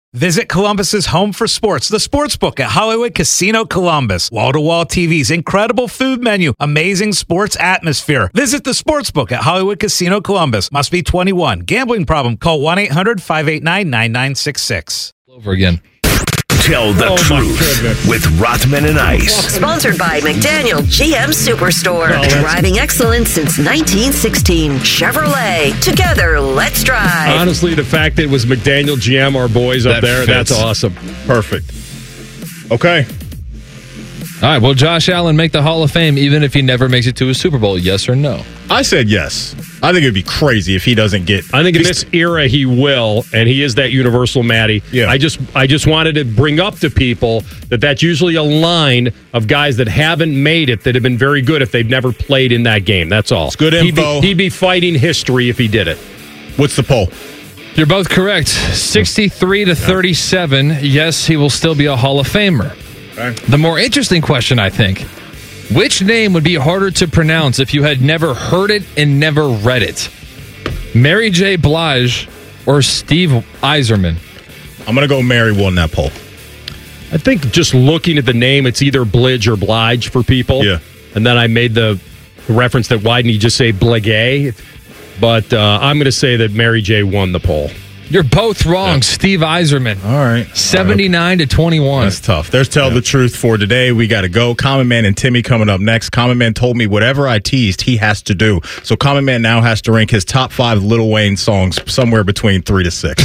Visit Columbus's home for sports, the Sportsbook at Hollywood Casino Columbus. Wall-to-wall TVs, incredible food menu, amazing sports atmosphere. Visit the Sportsbook at Hollywood Casino Columbus. Must be 21. Gambling problem? Call 1-800-589-9966. Over again. Tell the truth with Rothman and Ice. Sponsored by McDaniel GM Superstore. Driving excellence since 1916. Chevrolet. Together, let's drive. Honestly, the fact that it was McDaniel GM, our boys up there, that's awesome. Perfect. Okay. All right, will Josh Allen make the Hall of Fame even if he never makes it to a Super Bowl? Yes or no? I said yes. I think it would be crazy if he doesn't get... I think in this era he will, and he is that universal Matty. Yeah. I just wanted to bring up to people that that's usually a line of guys that haven't made it that have been very good if they've never played in that game. That's all. It's good info. He'd be fighting history if he did it. What's the poll? You're both correct. 63 to 37. Yes, he will still be a Hall of Famer. Okay. The more interesting question, I think, which name would be harder to pronounce if you had never heard it and never read it? Mary J. Blige or Steve Eiserman? I'm going to go Mary won that poll. I think just looking at the name, it's either Blige or Blige for people. Yeah. And then I made the reference that why didn't you just say Blige? But I'm going to say that Mary J. won the poll. You're both wrong. Yeah. Steve Eiserman. All right. 79 to 21. That's tough. There's Tell the Truth for today. We got to go. Common Man and Timmy coming up next. Common Man told me whatever I teased, he has to do. So Common Man now has to rank his top 5 Lil Wayne songs somewhere between 3 to 6.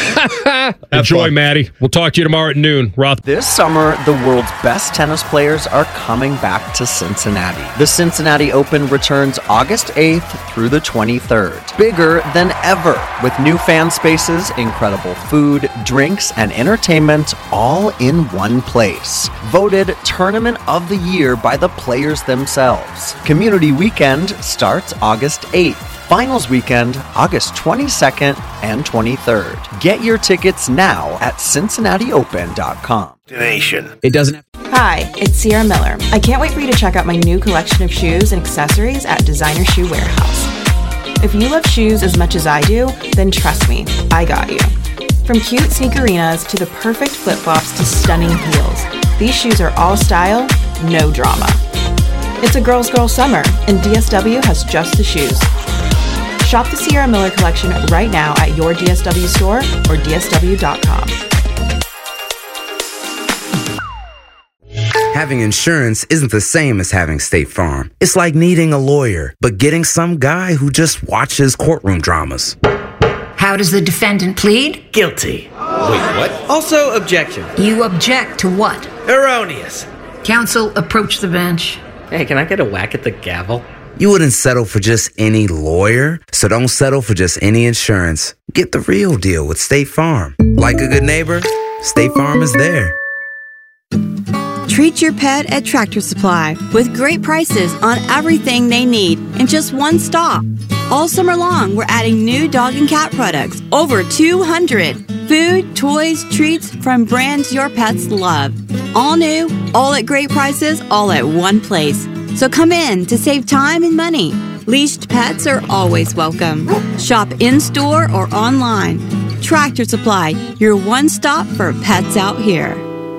Enjoy, Maddie. We'll talk to you tomorrow at noon. Roth. This summer, the world's best tennis players are coming back to Cincinnati. The Cincinnati Open returns August 8th through the 23rd. Bigger than ever, with new fan spaces, incredible food, drinks, and entertainment all in one place. Voted Tournament of the Year by the players themselves. Community Weekend starts August 8th. Finals Weekend, August 22nd and 23rd. Get your tickets now at CincinnatiOpen.com. It doesn't have... Hi, it's Sierra Miller. I can't wait for you to check out my new collection of shoes and accessories at Designer Shoe Warehouse. If you love shoes as much as I do, then trust me, I got you. From cute sneakerinas to the perfect flip-flops to stunning heels, these shoes are all style, no drama. It's a girl's girl summer, and DSW has just the shoes. Shop the Sierra Miller collection right now at your DSW store or DSW.com. Having insurance isn't the same as having State Farm. It's like needing a lawyer, but getting some guy who just watches courtroom dramas. How does the defendant plead? Guilty. Wait, what? Also, objection. You object to what? Erroneous. Counsel, approach the bench. Hey, can I get a whack at the gavel? You wouldn't settle for just any lawyer, so don't settle for just any insurance. Get the real deal with State Farm. Like a good neighbor, State Farm is there. Treat your pet at Tractor Supply with great prices on everything they need in just one stop. All summer long, we're adding new dog and cat products, over 200. Food, toys, treats from brands your pets love. All new, all at great prices, all at one place. So come in to save time and money. Leashed pets are always welcome. Shop in-store or online. Tractor Supply, your one stop for pets out here.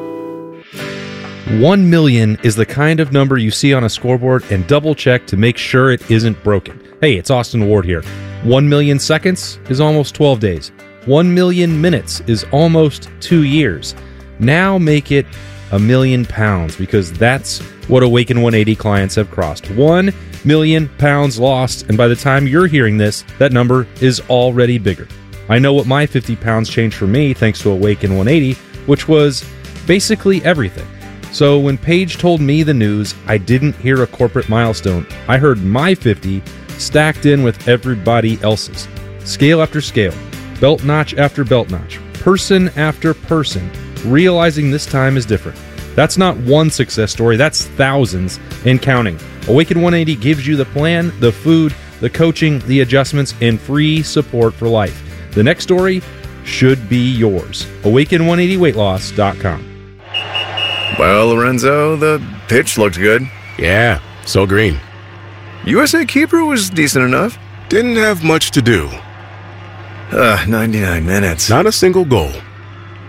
1 million is the kind of number you see on a scoreboard and double check to make sure it isn't broken. Hey, it's Austin Ward here. 1 million seconds is almost 12 days. 1 million minutes is almost 2 years. Now make it £1 million because that's what Awaken 180 clients have crossed. 1 million pounds lost, and by the time you're hearing this, that number is already bigger. I know what my 50 pounds changed for me thanks to Awaken 180, which was basically everything. So when Paige told me the news, I didn't hear a corporate milestone. I heard my 50 stacked in with everybody else's. Scale after scale, belt notch after belt notch, person after person, realizing this time is different. That's not one success story, that's thousands and counting. Awaken 180 gives you the plan, the food, the coaching, the adjustments, and free support for life. The next story should be yours. Awaken180weightloss.com. Well, Lorenzo, the pitch looked good. Yeah, so green. USA keeper was decent enough. Didn't have much to do. 99 minutes. Not a single goal.